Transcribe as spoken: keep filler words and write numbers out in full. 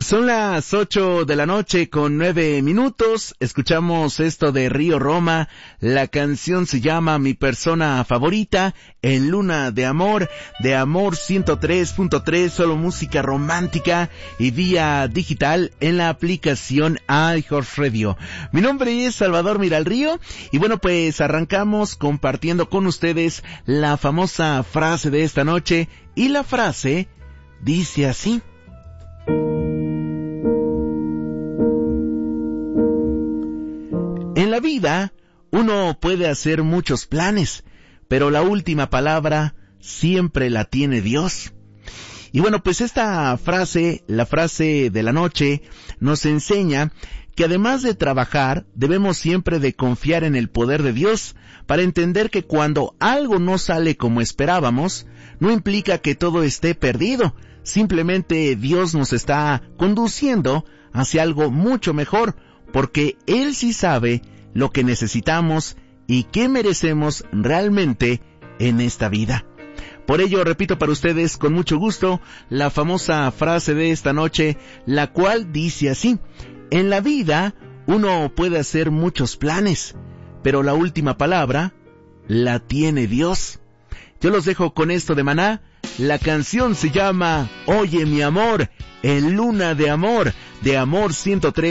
Son las ocho de la noche con nueve minutos. Escuchamos esto de Río Roma. La canción se llama Mi Persona Favorita, en Luna de Amor, de Amor ciento tres punto tres, solo música romántica y vía digital en la aplicación iHeartRadio. Mi nombre es Salvador Miralrío y bueno, pues arrancamos compartiendo con ustedes la famosa frase de esta noche, y la frase dice así: en la vida, uno puede hacer muchos planes, pero la última palabra siempre la tiene Dios. Y bueno, pues esta frase, la frase de la noche, nos enseña que además de trabajar, debemos siempre de confiar en el poder de Dios, para entender que cuando algo no sale como esperábamos, no implica que todo esté perdido. Simplemente Dios nos está conduciendo hacia algo mucho mejor, porque Él sí sabe lo que necesitamos y qué merecemos realmente en esta vida. Por ello, repito para ustedes con mucho gusto la famosa frase de esta noche, la cual dice así: en la vida uno puede hacer muchos planes, pero la última palabra la tiene Dios. Yo los dejo con esto de Maná. La canción se llama Oye mi amor, en Luna de Amor, de Amor ciento tres